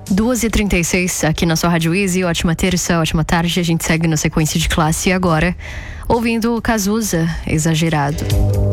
2h36 aqui na sua Rádio Easy. Ótima terça, ótima tarde. A gente segue na sequência de classe agora, ouvindo Cazuza, Exagerado.